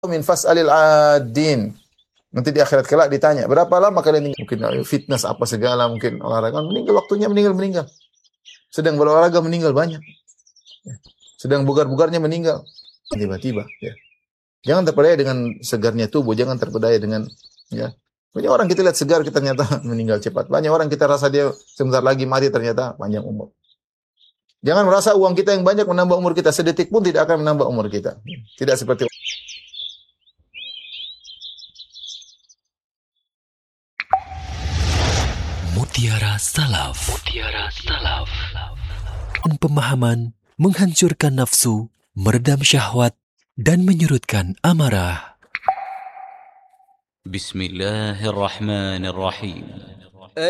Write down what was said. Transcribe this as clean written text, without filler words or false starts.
min fas'alil adin. Nanti di akhirat kelak ditanya, berapa lama kalian mungkin fitness apa segala, mungkin olahraga, meninggal waktunya meninggal. Sedang berolahraga meninggal banyak. Sedang bugar-bugarnya meninggal tiba-tiba, ya. Jangan terpedaya dengan segarnya tubuh, jangan terpedaya dengan, ya. Banyak orang kita lihat segar, kita ternyata meninggal cepat. Banyak orang kita rasa dia sebentar lagi mati, ternyata panjang umur. Jangan merasa uang kita yang banyak menambah umur kita, sedetik pun tidak akan menambah umur kita. Tidak seperti Mutiara Salaf. Mutiara Salaf. Pemahaman menghancurkan nafsu, meredam syahwat, dan menyurutkan amarah. Bismillahirrahmanirrahim.